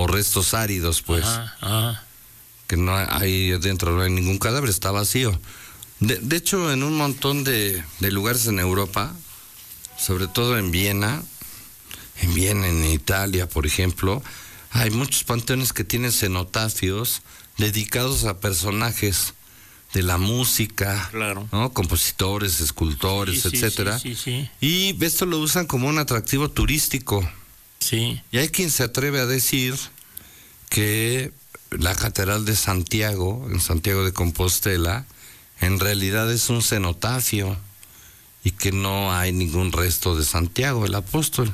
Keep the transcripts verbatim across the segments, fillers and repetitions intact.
restos áridos, pues. Ajá, ajá. Que no hay dentro, no hay ningún cadáver, está vacío. De, de hecho, en un montón de, de lugares en Europa, sobre todo en Viena, en Viena, en Italia, por ejemplo, hay muchos panteones que tienen cenotafios dedicados a personajes de la música, Claro. ¿no? Compositores, escultores, Sí, sí, etcétera. sí, sí, sí. Y esto lo usan como un atractivo turístico. Sí. Y hay quien se atreve a decir que la Catedral de Santiago, en Santiago de Compostela, en realidad es un cenotafio y que no hay ningún resto de Santiago, el apóstol.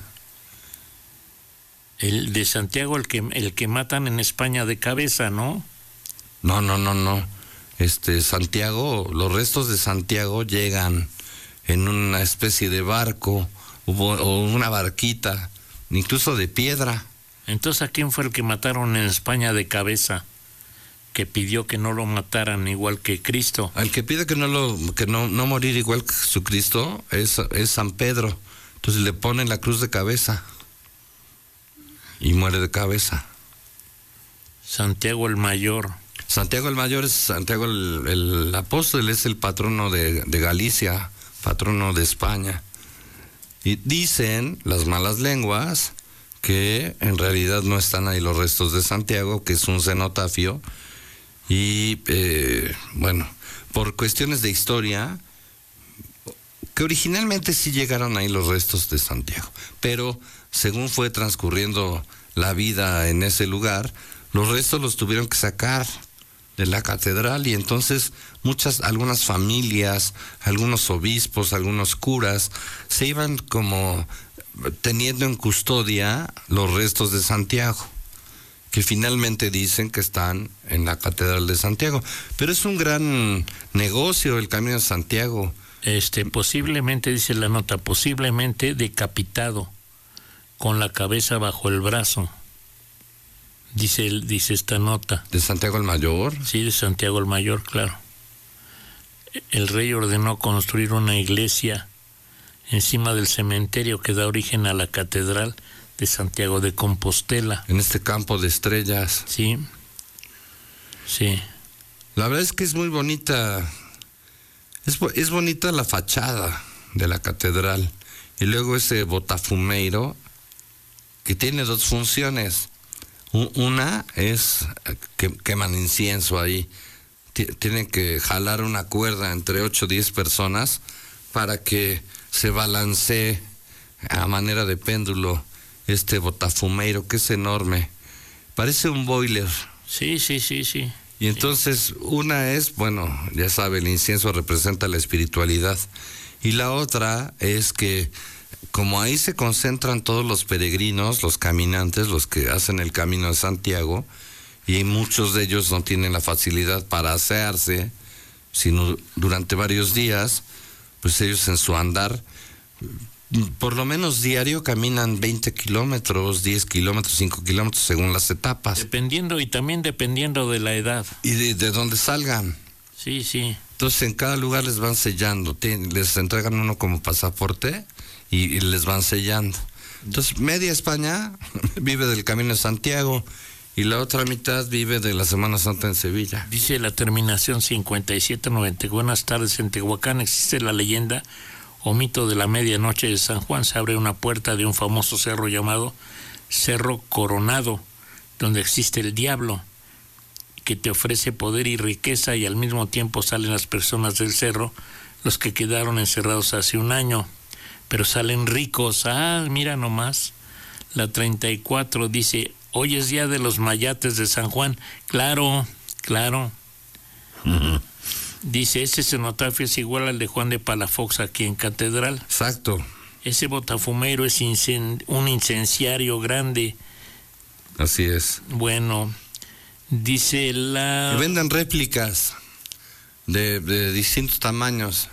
El de Santiago, el que el que matan en España de cabeza, ¿no? No, no, no, no. Este, Santiago, los restos de Santiago llegan en una especie de barco o una barquita, incluso de piedra. Entonces, ¿a quién fue el que mataron en España de cabeza? Que pidió que no lo mataran igual que Cristo. Al que pide que no lo que no, no morir igual que Jesucristo es, es San Pedro. Entonces le ponen la cruz de cabeza y muere de cabeza. Santiago el Mayor. Santiago el Mayor es Santiago el, el apóstol, es el patrono de, de Galicia, patrono de España. Y dicen las malas lenguas que en realidad no están ahí los restos de Santiago, que es un cenotafio. Y eh, bueno, por cuestiones de historia, que originalmente sí llegaron ahí los restos de Santiago, pero según fue transcurriendo la vida en ese lugar, los restos los tuvieron que sacar de la catedral y entonces muchas, algunas familias, algunos obispos, algunos curas, se iban como teniendo en custodia los restos de Santiago, que finalmente dicen que están en la Catedral de Santiago. Pero es un gran negocio el Camino de Santiago. Este, posiblemente, dice la nota, posiblemente decapitado, con la cabeza bajo el brazo. Dice, dice esta nota. ¿De Santiago el Mayor? Sí, de Santiago el Mayor, claro. El rey ordenó construir una iglesia encima del cementerio que da origen a la Catedral de Santiago de Compostela. En este campo de estrellas. Sí, sí. La verdad es que es muy bonita, es, es bonita la fachada de la catedral. Y luego ese botafumeiro, que tiene dos funciones. Una es que queman incienso ahí. Tienen que jalar una cuerda entre ocho o diez personas para que se balancee a manera de péndulo este botafumeiro, que es enorme. Parece un boiler. Sí, sí, sí, sí. Y entonces una es, bueno, ya sabe, el incienso representa la espiritualidad. Y la otra es que como ahí se concentran todos los peregrinos, los caminantes, los que hacen el Camino de Santiago, y muchos de ellos no tienen la facilidad para asearse, sino durante varios días, pues ellos en su andar, por lo menos diario caminan veinte kilómetros, diez kilómetros, cinco kilómetros, según las etapas. Dependiendo, y también dependiendo de la edad. Y de, de dónde salgan. Sí, sí. Entonces en cada lugar les van sellando, tienen, les entregan uno como pasaporte y, y les van sellando. Entonces media España vive del Camino de Santiago y la otra mitad vive de la Semana Santa en Sevilla. Dice la terminación cincuenta y siete noventa. Buenas tardes, en Tehuacán existe la leyenda o mito de la medianoche de San Juan. Se abre una puerta de un famoso cerro llamado Cerro Coronado, donde existe el diablo, que te ofrece poder y riqueza, y al mismo tiempo salen las personas del cerro, los que quedaron encerrados hace un año, pero salen ricos. Ah, mira nomás. La treinta y cuatro dice, hoy es día de los mayates de San Juan. Claro, claro. Uh-huh. Dice, ese cenotafio es igual al de Juan de Palafox aquí en Catedral. Exacto. Ese botafumeiro es incen- un incenciario grande. Así es. Bueno, dice la... Que venden réplicas de, de distintos tamaños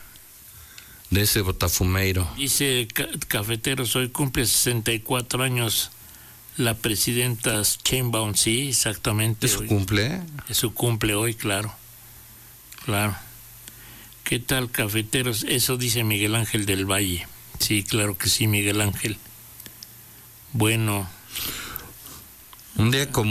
de ese botafumeiro. Dice ca- Cafeteros, hoy cumple sesenta y cuatro años la presidenta Sheinbaum. Sí, exactamente. ¿Es su hoy. cumple? Es su cumple hoy, claro. Claro. ¿Qué tal, Cafeteros? Eso dice Miguel Ángel del Valle. Sí, claro que sí, Miguel Ángel. Bueno. Un día como